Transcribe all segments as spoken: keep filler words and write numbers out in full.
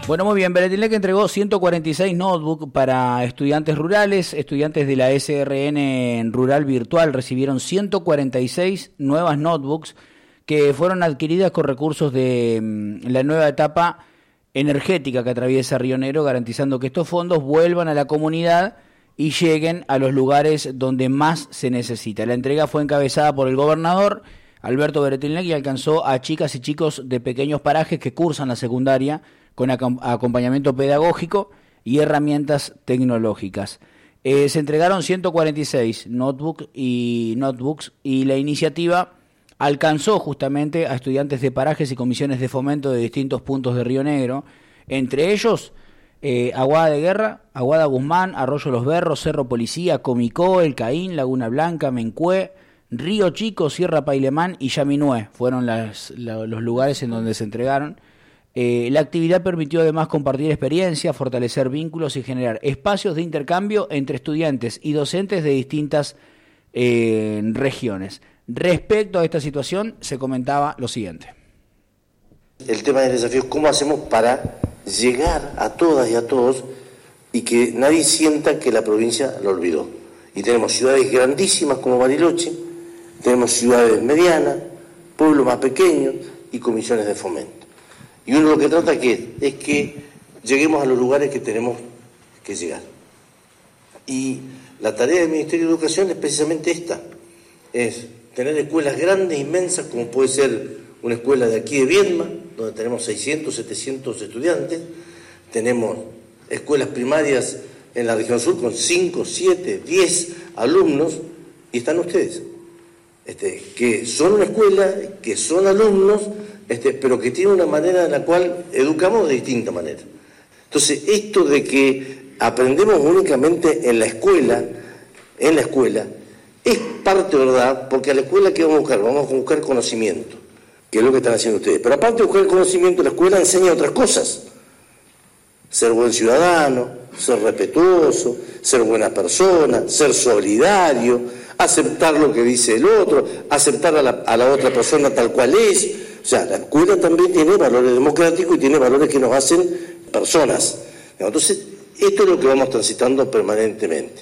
Bueno, muy bien. Beretilnec entregó ciento cuarenta y seis notebooks para estudiantes rurales. Estudiantes de la S R N en Rural Virtual recibieron ciento cuarenta y seis nuevas notebooks que fueron adquiridas con recursos de mm, la nueva etapa energética que atraviesa Río Negro, garantizando que estos fondos vuelvan a la comunidad y lleguen a los lugares donde más se necesita. La entrega fue encabezada por el gobernador Alberto Beretilnec y alcanzó a chicas y chicos de pequeños parajes que cursan la secundaria con acompañamiento pedagógico y herramientas tecnológicas. Eh, se entregaron ciento cuarenta y seis notebooks y, notebooks y la iniciativa alcanzó justamente a estudiantes de parajes y comisiones de fomento de distintos puntos de Río Negro, entre ellos eh, Aguada de Guerra, Aguada Guzmán, Arroyo Los Berros, Cerro Policía, Comicó, El Caín, Laguna Blanca, Mencué, Río Chico, Sierra Pailemán y Yaminué fueron las, la, los lugares en donde se entregaron. Eh, la actividad permitió además compartir experiencias, fortalecer vínculos y generar espacios de intercambio entre estudiantes y docentes de distintas eh, regiones. Respecto a esta situación, se comentaba lo siguiente. El tema del desafío es cómo hacemos para llegar a todas y a todos y que nadie sienta que la provincia lo olvidó. Y tenemos ciudades grandísimas como Bariloche, tenemos ciudades medianas, pueblos más pequeños y comisiones de fomento. Y uno lo que trata que es que lleguemos a los lugares que tenemos que llegar. Y la tarea del Ministerio de Educación es precisamente esta, es tener escuelas grandes, inmensas, como puede ser una escuela de aquí de Viedma, donde tenemos seiscientos, setecientos estudiantes, tenemos escuelas primarias en la región sur con cinco, siete, diez alumnos, y están ustedes, este, que son una escuela, que son alumnos, Este, pero que tiene una manera en la cual educamos de distinta manera. Entonces, esto de que aprendemos únicamente en la escuela, en la escuela, es parte, ¿verdad? Porque a la escuela, ¿qué vamos a buscar? Vamos a buscar conocimiento, que es lo que están haciendo ustedes. Pero aparte de buscar el conocimiento, la escuela enseña otras cosas. Ser buen ciudadano, ser respetuoso, ser buena persona, ser solidario, aceptar lo que dice el otro, aceptar a la, a la otra persona tal cual es. O sea, la escuela también tiene valores democráticos y tiene valores que nos hacen personas. Entonces, esto es lo que vamos transitando permanentemente.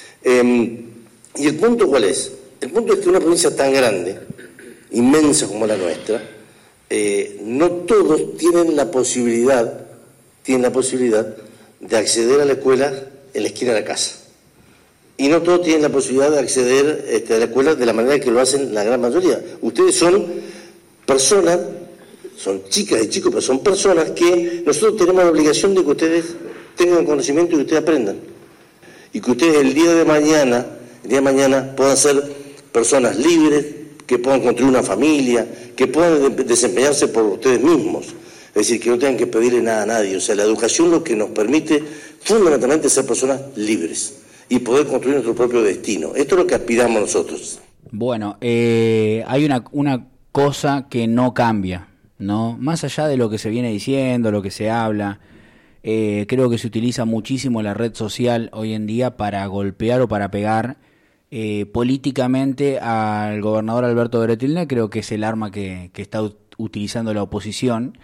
Eh, ¿Y el punto cuál es? El punto es que una provincia tan grande, inmensa como la nuestra, eh, no todos tienen la posibilidad, tienen la posibilidad de acceder a la escuela en la esquina de la casa. Y no todos tienen la posibilidad de acceder este, a la escuela de la manera que lo hacen la gran mayoría. Ustedes son personas, son chicas y chicos, pero son personas que nosotros tenemos la obligación de que ustedes tengan conocimiento y que ustedes aprendan. Y que ustedes el día de mañana, el día de mañana puedan ser personas libres, que puedan construir una familia, que puedan de- desempeñarse por ustedes mismos. Es decir, que no tengan que pedirle nada a nadie. O sea, la educación lo que nos permite fundamentalmente ser personas libres y poder construir nuestro propio destino. Esto es lo que aspiramos nosotros. Bueno, eh, hay una, una cosa que no cambia, ¿no? Más allá de lo que se viene diciendo, lo que se habla, eh, creo que se utiliza muchísimo la red social hoy en día para golpear o para pegar eh, políticamente al gobernador Alberto Beretilnec. Creo que es el arma que, que está ut- utilizando la oposición,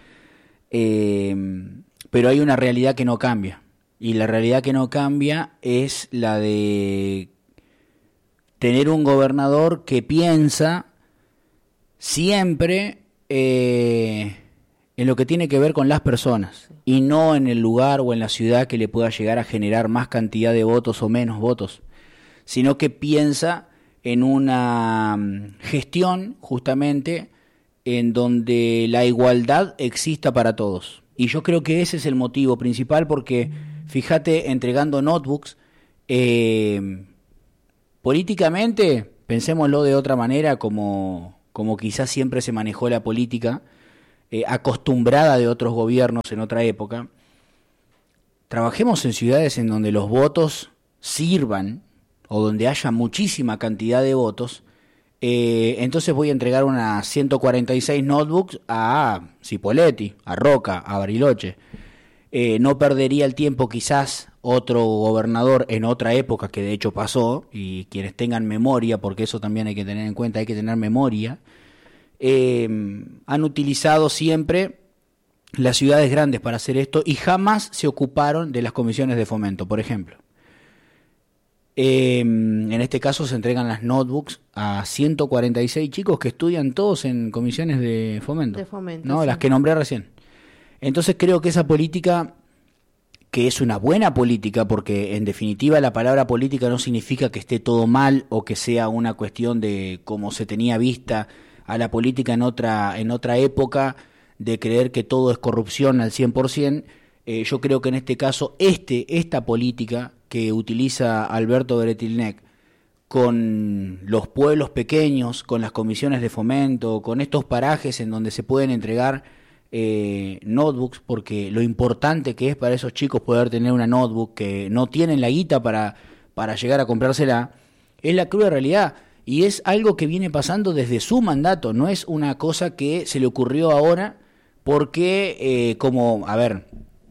eh, pero hay una realidad que no cambia, y la realidad que no cambia es la de tener un gobernador que piensa siempre eh, en lo que tiene que ver con las personas y no en el lugar o en la ciudad que le pueda llegar a generar más cantidad de votos o menos votos, sino que piensa en una mm, gestión justamente en donde la igualdad exista para todos. Y yo creo que ese es el motivo principal, porque fíjate, entregando notebooks, eh, políticamente, pensémoslo de otra manera, como... como quizás siempre se manejó la política, eh, acostumbrada de otros gobiernos en otra época. Trabajemos en ciudades en donde los votos sirvan, o donde haya muchísima cantidad de votos, eh, entonces voy a entregar unas ciento cuarenta y seis notebooks a Cipolletti, a Roca, a Bariloche. Eh, no perdería el tiempo quizás otro gobernador en otra época, que de hecho pasó, y quienes tengan memoria, porque eso también hay que tener en cuenta, hay que tener memoria, eh, han utilizado siempre las ciudades grandes para hacer esto y jamás se ocuparon de las comisiones de fomento, por ejemplo. Eh, en este caso se entregan las notebooks a ciento cuarenta y seis chicos que estudian todos en comisiones de fomento, de fomento ¿no? Sí. Las que nombré recién. Entonces creo que esa política, que es una buena política, porque en definitiva la palabra política no significa que esté todo mal o que sea una cuestión de cómo se tenía vista a la política en otra, en otra época, de creer que todo es corrupción al cien por ciento. Eh, yo creo que en este caso este esta política que utiliza Alberto Beretilnec con los pueblos pequeños, con las comisiones de fomento, con estos parajes en donde se pueden entregar eh, notebooks, porque lo importante que es para esos chicos poder tener una notebook, que no tienen la guita para, para llegar a comprársela, es la cruda realidad. Y es algo que viene pasando desde su mandato, no es una cosa que se le ocurrió ahora, porque eh, como, a ver,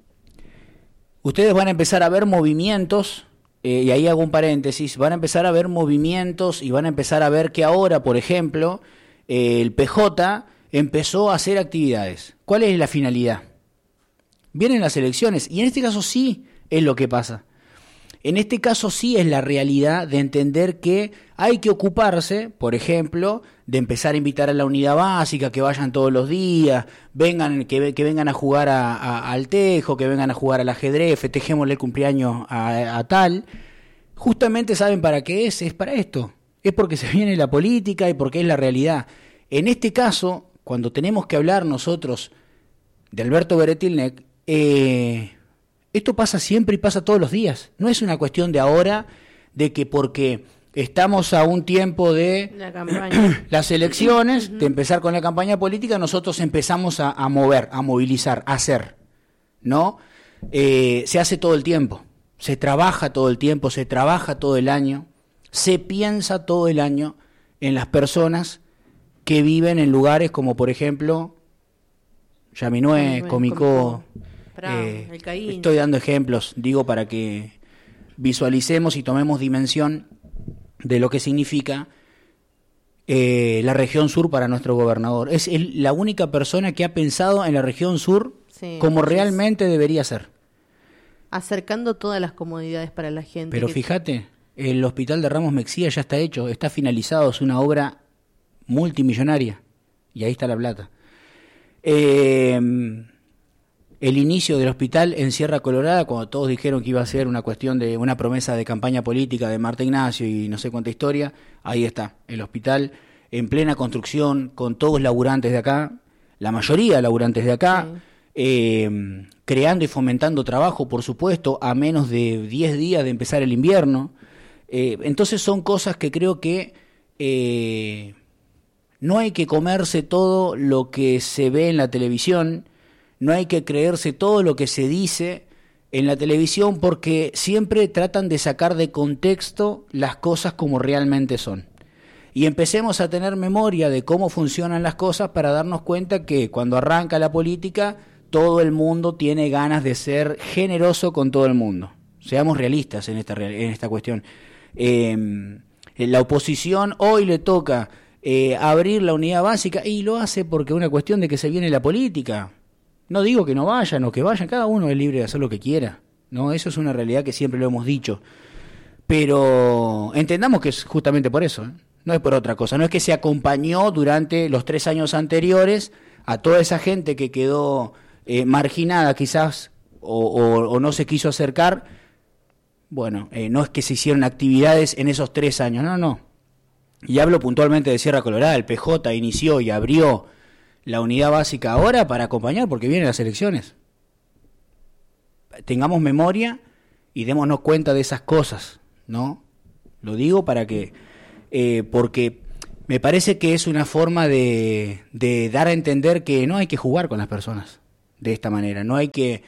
ustedes van a empezar a ver movimientos, eh, y ahí hago un paréntesis, van a empezar a ver movimientos y van a empezar a ver que ahora, por ejemplo, eh, el P J empezó a hacer actividades. ¿Cuál es la finalidad? Vienen las elecciones, y en este caso sí es lo que pasa. En este caso sí es la realidad de entender que hay que ocuparse, por ejemplo, de empezar a invitar a la unidad básica, que vayan todos los días, vengan, que, que vengan a jugar a, a, al tejo, que vengan a jugar al ajedrez, festejémosle el cumpleaños a, a tal. Justamente saben para qué es, es para esto. Es porque se viene la política y porque es la realidad. En este caso, cuando tenemos que hablar nosotros de Alberto Beretilnec, eh... esto pasa siempre y pasa todos los días. No es una cuestión de ahora, de que porque estamos a un tiempo de la campaña. las elecciones, uh-huh. de empezar con la campaña política, nosotros empezamos a, a mover, a movilizar, a hacer. ¿No? Eh, se hace todo el tiempo. Se trabaja todo el tiempo, se trabaja todo el año, se piensa todo el año en las personas que viven en lugares como, por ejemplo, Yaminué, Comicó. Eh, estoy dando ejemplos, digo, para que visualicemos y tomemos dimensión de lo que significa eh, la región sur para nuestro gobernador. Es el, la única persona que ha pensado en la región sur sí, como realmente debería ser. Acercando todas las comodidades para la gente. Pero que... fíjate, el hospital de Ramos Mexía ya está hecho, está finalizado, es una obra multimillonaria y ahí está la plata. Eh... El inicio del hospital en Sierra Colorada, cuando todos dijeron que iba a ser una cuestión de una promesa de campaña política de Marta Ignacio y no sé cuánta historia, ahí está, el hospital en plena construcción, con todos laburantes de acá, la mayoría laburantes de acá, sí. eh, creando y fomentando trabajo, por supuesto, a menos de diez días de empezar el invierno. Eh, entonces son cosas que creo que eh, no hay que comerse todo lo que se ve en la televisión. No hay que creerse todo lo que se dice en la televisión, porque siempre tratan de sacar de contexto las cosas como realmente son. Y empecemos a tener memoria de cómo funcionan las cosas para darnos cuenta que cuando arranca la política, todo el mundo tiene ganas de ser generoso con todo el mundo. Seamos realistas en esta, en esta cuestión. Eh, la oposición hoy le toca eh, abrir la unidad básica y lo hace porque es una cuestión de que se viene la política. No digo que no vayan o que vayan, cada uno es libre de hacer lo que quiera, ¿no? Eso es una realidad que siempre lo hemos dicho. Pero entendamos que es justamente por eso, ¿eh? No es por otra cosa. No es que se acompañó durante los tres años anteriores a toda esa gente que quedó eh, marginada quizás o, o, o no se quiso acercar. Bueno, eh, no es que se hicieron actividades en esos tres años, no, no. Y hablo puntualmente de Sierra Colorada, el P J inició y abrió la unidad básica ahora para acompañar porque vienen las elecciones. Tengamos memoria y démonos cuenta de esas cosas, ¿no? Lo digo para que, eh, porque me parece que es una forma de, de dar a entender que no hay que jugar con las personas de esta manera, no hay que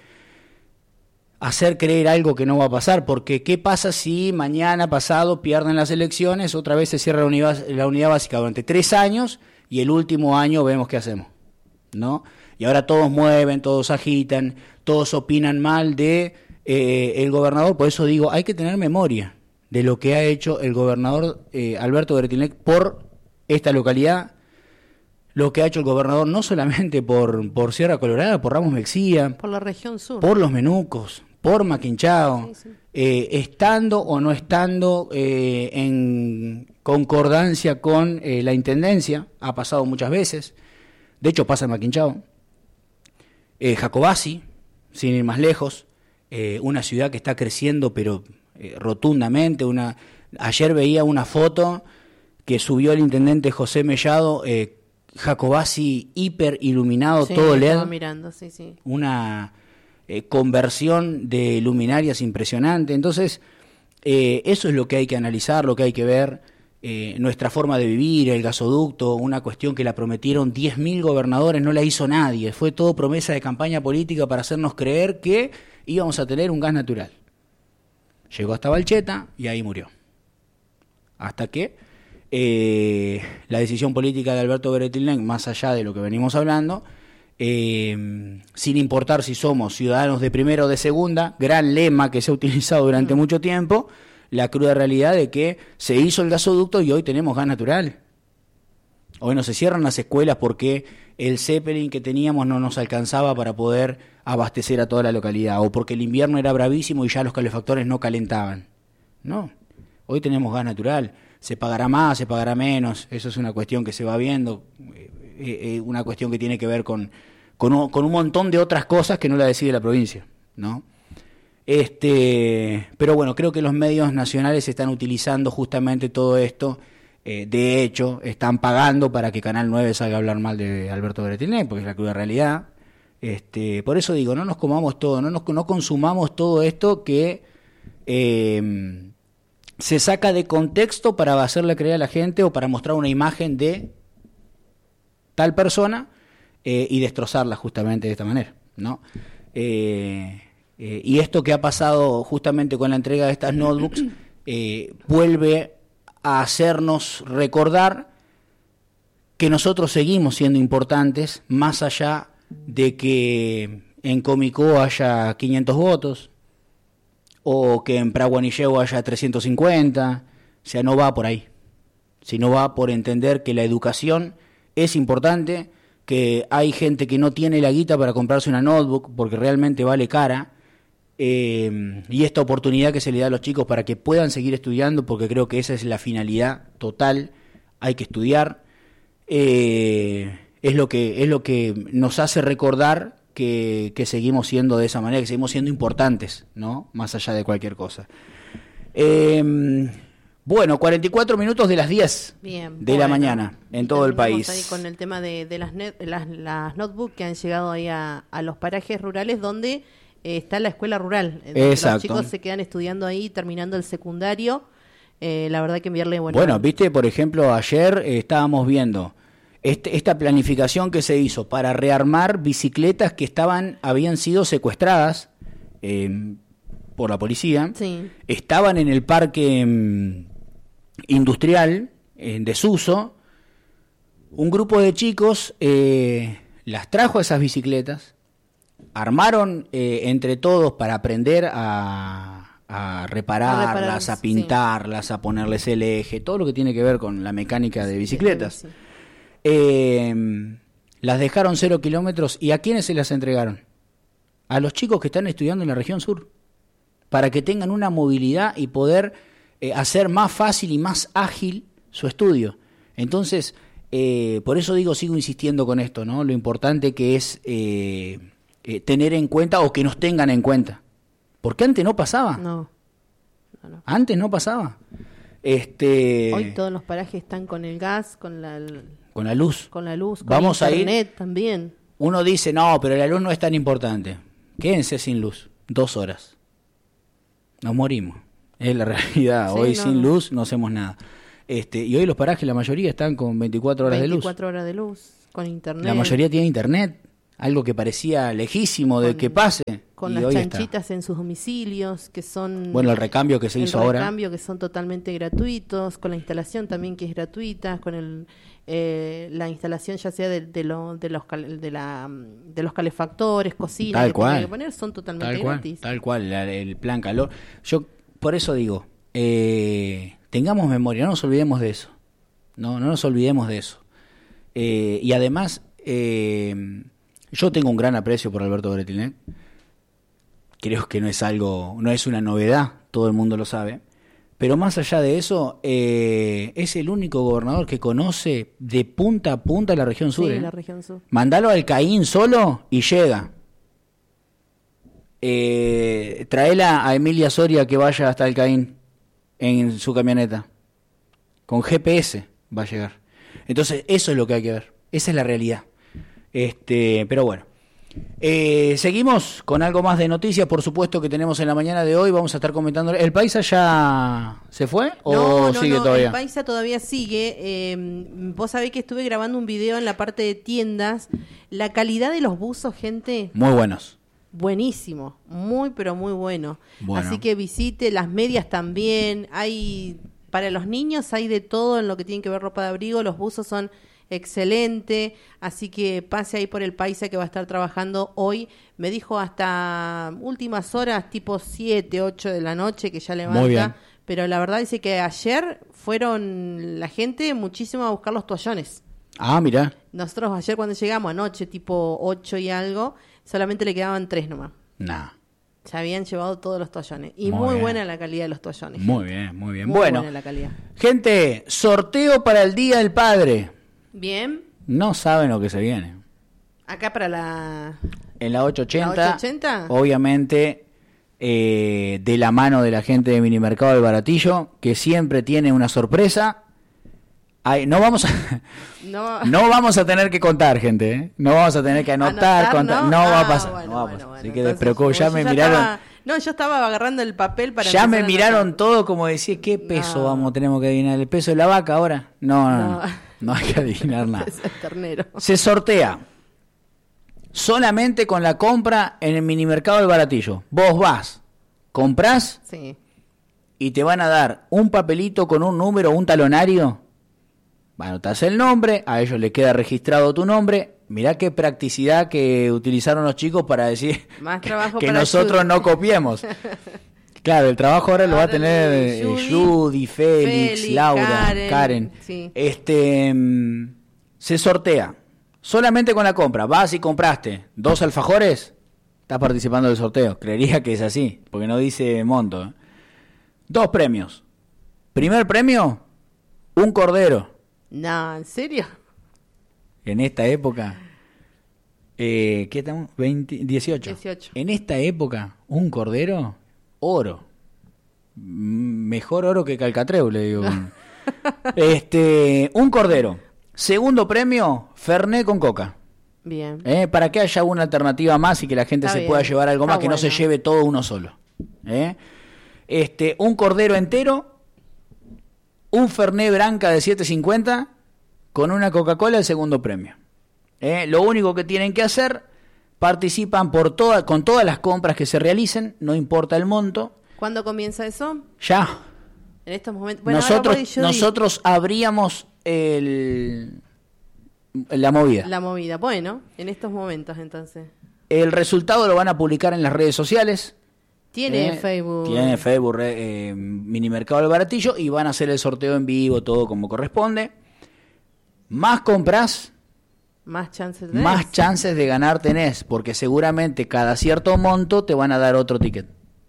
hacer creer algo que no va a pasar, porque ¿qué pasa si mañana pasado pierden las elecciones, otra vez se cierra la unidad, la unidad básica durante tres años y el último año vemos qué hacemos, ¿no? Y ahora todos mueven, todos agitan, todos opinan mal de eh, el gobernador. Por eso digo, hay que tener memoria de lo que ha hecho el gobernador eh, Alberto Beretilnec por esta localidad, lo que ha hecho el gobernador, no solamente por, por Sierra Colorada, por Ramos Mexía, por la región sur, por Los Menucos, por Maquinchao, sí, sí. Eh, estando o no estando eh, en concordancia con eh, la Intendencia, ha pasado muchas veces, de hecho pasa en Maquinchao, eh, Jacobasi, sin ir más lejos, eh, una ciudad que está creciendo pero eh, rotundamente, una ayer veía una foto que subió el intendente José Mellado, eh, Jacobasi hiper iluminado, sí, todo L E D, estaba mirando, sí, sí. una eh, conversión de luminarias impresionante. Entonces, eh, eso es lo que hay que analizar, lo que hay que ver, eh, nuestra forma de vivir, el gasoducto, una cuestión que la prometieron diez mil gobernadores, no la hizo nadie, fue todo promesa de campaña política para hacernos creer que íbamos a tener un gas natural. Llegó hasta Valcheta y ahí murió. Hasta que eh, la decisión política de Alberto Beretilnec, más allá de lo que venimos hablando, eh, sin importar si somos ciudadanos de primera o de segunda, gran lema que se ha utilizado durante mm. mucho tiempo, la cruda realidad de que se hizo el gasoducto y hoy tenemos gas natural. Hoy no se cierran las escuelas porque el Zeppelin que teníamos no nos alcanzaba para poder abastecer a toda la localidad, o porque el invierno era bravísimo y ya los calefactores no calentaban. No, hoy tenemos gas natural. Se pagará más, se pagará menos, eso es una cuestión que se va viendo, eh, eh, una cuestión que tiene que ver con, con, un, con un montón de otras cosas que no la decide la provincia, ¿no? Este, pero bueno, creo que los medios nacionales están utilizando justamente todo esto, eh, de hecho, están pagando para que Canal nueve salga a hablar mal de Alberto Beretilnec, porque es la cruda realidad. Este, por eso digo, no nos comamos todo, no, nos, no consumamos todo esto que eh, se saca de contexto para hacerle creer a la gente o para mostrar una imagen de tal persona eh, y destrozarla justamente de esta manera, ¿no? Eh, eh, y esto que ha pasado justamente con la entrega de estas notebooks eh, vuelve a hacernos recordar que nosotros seguimos siendo importantes, más allá de que en Comicó haya quinientos votos o que en Praguanilleu haya trescientos cincuenta, o sea, no va por ahí, sino va por entender que la educación es importante, que hay gente que no tiene la guita para comprarse una notebook porque realmente vale cara, eh, y esta oportunidad que se le da a los chicos para que puedan seguir estudiando, porque creo que esa es la finalidad total, hay que estudiar, eh, es lo que es lo que nos hace recordar que, que seguimos siendo de esa manera, que seguimos siendo importantes, ¿no? Más allá de cualquier cosa. Eh, bueno, cuarenta y cuatro minutos de las diez Bien, de bueno, la mañana en todo el país. Ahí con el tema de, de las, net, las, las notebooks que han llegado ahí a, a los parajes rurales donde eh, está la escuela rural. Exacto. Los chicos se quedan estudiando ahí, terminando el secundario. Eh, la verdad que enviarle bueno. Bueno, viste, por ejemplo, ayer eh, estábamos viendo este, esta planificación que se hizo para rearmar bicicletas que estaban habían sido secuestradas eh, por la policía. Sí. Estaban en el parque eh, industrial en desuso. Un grupo de chicos eh, las trajo a esas bicicletas, armaron eh, entre todos para aprender a, a, repararlas, a reparar, a pintarlas, sí. a ponerles el eje, todo lo que tiene que ver con la mecánica de bicicletas. Sí, sí. Eh, las dejaron cero kilómetros. ¿Y a quiénes se las entregaron? A los chicos que están estudiando en la región sur, para que tengan una movilidad y poder eh, hacer más fácil y más ágil su estudio. Entonces, eh, por eso digo, sigo insistiendo con esto, ¿no? Lo importante que es eh, eh, tener en cuenta o que nos tengan en cuenta. Porque antes no pasaba. No. no, no. Antes no pasaba. Este, Hoy todos los parajes están con el gas, con la, con la luz. Con la luz, con Vamos internet a ir, también. Uno dice, no, pero la luz no es tan importante. Quédense sin luz, dos horas. Nos morimos. Es la realidad. Sí, hoy no, sin no. luz no hacemos nada. Este, y hoy los parajes, la mayoría están con veinticuatro horas de luz. veinticuatro horas de luz, con internet. La mayoría tiene internet, algo que parecía lejísimo de con, que pase. Con y las hoy chanchitas está. En sus domicilios, que son... Bueno, el recambio que se hizo ahora. El recambio que son totalmente gratuitos, con la instalación también que es gratuita, con el eh, la instalación ya sea de, de, lo, de, los, de, la, de los calefactores, cocina, tal que cual, tienen que poner, son totalmente tal cual, gratis. Tal cual, la, el plan calor. Yo por eso digo, eh, tengamos memoria, no nos olvidemos de eso. No, no nos olvidemos de eso. Eh, y además, eh, yo tengo un gran aprecio por Alberto Bretilnec. Creo que no es algo, no es una novedad, todo el mundo lo sabe. Pero más allá de eso, eh, es el único gobernador que conoce de punta a punta la región sur. Sí, ¿eh? la región sur. Mandalo al Caín solo y llega. Eh, traela a Emilia Soria que vaya hasta el Caín en su camioneta. Con G P S va a llegar. Entonces, eso es lo que hay que ver. Esa es la realidad. Este, pero bueno. Eh, seguimos con algo más de noticias, por supuesto, que tenemos en la mañana de hoy. Vamos a estar comentando. ¿El Paisa ya se fue o no, no, sigue no, todavía? El Paisa todavía sigue. Eh, vos sabés que estuve grabando un video en la parte de tiendas. La calidad de los buzos, gente. Muy buenos. Buenísimo, muy pero muy bueno. Bueno. Así que visite, las medias también. Hay para los niños hay de todo en lo que tiene que ver ropa de abrigo. Los buzos son excelente, así que pase ahí por el Paisa que va a estar trabajando hoy. Me dijo hasta últimas horas, tipo siete, ocho de la noche, que ya levanta. Muy bien. Pero la verdad dice que ayer fueron la gente muchísimo a buscar los toallones. Ah, mirá. Nosotros ayer cuando llegamos, anoche, tipo ocho y algo, solamente le quedaban tres nomás. Nah. Se habían llevado todos los toallones. Y Muy muy, bien. buena la calidad de los toallones. Muy bien, muy bien. Muy bueno, buena la calidad. gente, sorteo para el Día del Padre. Bien. No saben lo que se viene. Acá para la... En la ochocientos ochenta, ¿La ochocientos ochenta? obviamente, eh, de la mano de la gente de Minimercado del Baratillo, que siempre tiene una sorpresa. Ay, no vamos a No, no vamos a tener que contar, gente, ¿eh? No vamos a tener que anotar, Anotar, contar, no, ¿no? va a Ah, pasar, bueno, no va a bueno, pasar. bueno, Así que entonces, despreocupo, ya yo me ya miraron, estaba- no, yo estaba agarrando el papel para ya me empezar a miraron anotar. todo como decía, ¿qué peso No. vamos, tenemos que adivinar? ¿El peso de la vaca ahora? No, no, no, No. no hay que adivinar nada. Es el ternero. Se sortea solamente con la compra en el Minimercado del Baratillo. Vos vas, comprás Sí. y te van a dar un papelito con un número, un talonario. Anotás el nombre, a ellos les queda registrado tu nombre. Mirá qué practicidad que utilizaron los chicos para decir Más que, trabajo que para nosotros Judy. no copiemos. Claro, el trabajo ahora lo va a Ahora tener de eh, Judy, Judy, Félix, Félix, Laura, Karen, Karen. sí. Este mm, se sortea solamente con la compra. Vas y compraste dos alfajores, estás participando del sorteo. Creería que es así, porque no dice monto. ¿eh? Dos premios. Primer premio, un cordero. No, ¿en serio? En esta época, eh, ¿qué estamos? veinte, dieciocho. dieciocho. En esta época, un cordero, oro. M- Mejor oro que Calcatreu, le digo. este, un cordero. Segundo premio, Fernet con coca. Bien. ¿eh? Para que haya una alternativa más y que la gente Está se bien, pueda llevar algo está más, que no se bueno. lleve todo uno solo. ¿eh? Este, un cordero entero, un Fernet Branca de siete cincuenta con una Coca-Cola el segundo premio. ¿eh? Lo único que tienen que hacer, participan por toda, con todas las compras que se realicen, no importa el monto. ¿Cuándo comienza eso? Ya, En estos momentos. Bueno, ahora nosotros, voy yo y- nosotros abríamos el, la movida. La movida. Bueno, en estos momentos entonces. El resultado lo van a publicar en las redes sociales. Tiene Eh, Facebook. Tiene Facebook, eh, Minimercado del Baratillo, y van a hacer el sorteo en vivo, todo como corresponde. Más compras, Más chances de más chances de ganar tenés, porque seguramente cada cierto monto te van a dar otro ticket.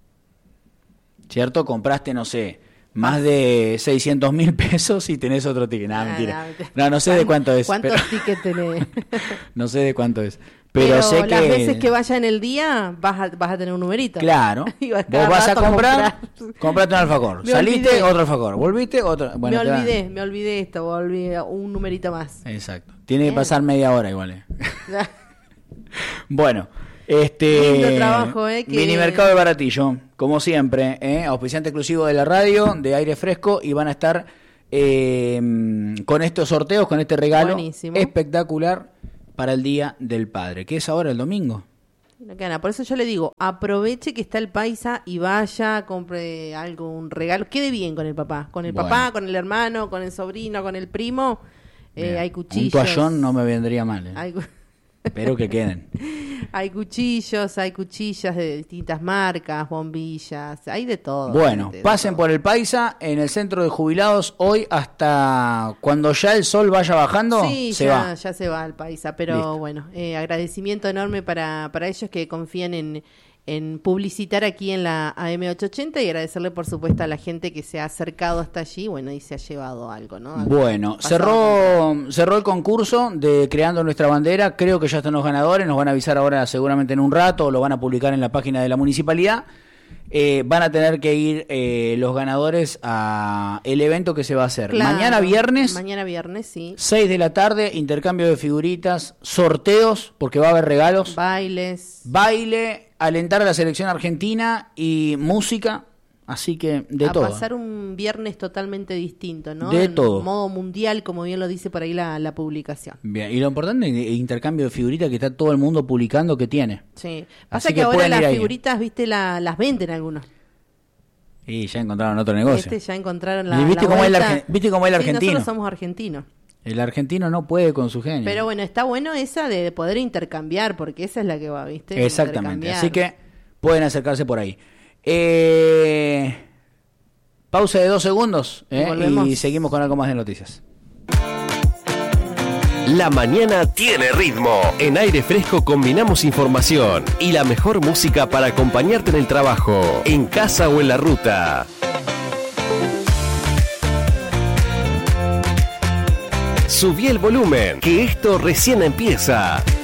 ¿Cierto? Compraste, no sé, más de seiscientos mil pesos y tenés otro ticket. Nada, Ah, mentira. no, mentira. No, no sé de cuánto es. ¿Cuántos pero- tickets tenés? no sé de cuánto es. Pero, Pero sé las que... veces que vaya en el día vas a, vas a tener un numerito. Claro. Y vas Vos cada vas a rato comprar, comprar. comprate un alfajor. Me Saliste, olvidé. otro alfajor. Volviste, otro. Bueno, me te va- olvidé, me olvidé esto, volví a un numerito más. Exacto. Tiene que Bien. pasar media hora igual. eh. Bueno, este... Lindo trabajo, eh, que- Minimercado de Baratillo, como siempre, eh, auspiciante exclusivo de la radio, de aire fresco, y van a estar eh, con estos sorteos, con este regalo Buenísimo. espectacular para el Día del Padre, que es ahora el domingo. No queda nada. Por eso yo le digo, aproveche que está el paisa y vaya, compre algo, un regalo, quede bien con el papá, con el Bueno. papá, con el hermano, con el sobrino, con el primo, eh, Bien. hay Un cuchillos. toallón no me vendría mal. eh. hay cu- Espero que queden. Hay cuchillos, hay cuchillas de distintas marcas, bombillas, hay de todo. Bueno, de pasen todo. por el Paisa, en el centro de jubilados, hoy hasta cuando ya el sol vaya bajando, sí, se ya, va. ya se va al Paisa, pero Listo. bueno, eh, agradecimiento enorme para, para ellos que confían en, en publicitar aquí en la A M ochocientos ochenta y agradecerle por supuesto a la gente que se ha acercado hasta allí, bueno, y se ha llevado algo, ¿no? Algo Bueno, pasado. cerró cerró el concurso de Creando Nuestra Bandera, creo que ya están los ganadores, nos van a avisar ahora seguramente en un rato, o lo van a publicar en la página de la municipalidad. Eh, van a tener que ir eh, los ganadores a el evento que se va a hacer Claro, mañana viernes, mañana viernes, sí. seis de la tarde, intercambio de figuritas, sorteos, porque va a haber regalos, Bailes. baile, alentar a la selección argentina y música, así que de a todo. pasar un viernes totalmente distinto, ¿no? De en todo. modo mundial, como bien lo dice por ahí la, la publicación. Bien, y lo importante es el intercambio de figuritas que está todo el mundo publicando que tiene. Sí. Pasa Así que, que ahora pueden ir las ahí. figuritas, viste, la, las venden algunos. Y ya encontraron otro negocio. Este ya encontraron la. ¿Y viste la cómo es el vuelta? argen- viste cómo es el Sí, argentino? nosotros somos argentinos. El argentino no puede con su genio. Pero bueno, está bueno esa de poder intercambiar, porque esa es la que va, ¿viste? Exactamente, Intercambiar. así que pueden acercarse por ahí. Eh, pausa de dos segundos eh, Y volvemos. y seguimos con algo más de noticias. La mañana tiene ritmo. En Aire Fresco combinamos información y la mejor música para acompañarte en el trabajo, en casa o en la ruta. Subí el volumen, que esto recién empieza.